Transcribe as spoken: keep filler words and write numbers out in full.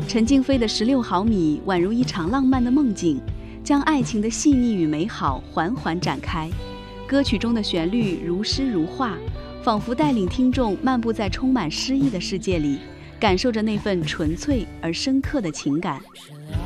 陈静飞的十六毫米宛如一场浪漫的梦境，将爱情的细腻与美好缓缓展开。歌曲中的旋律如诗如画，仿佛带领听众漫步在充满诗意的世界里，感受着那份纯粹而深刻的情感。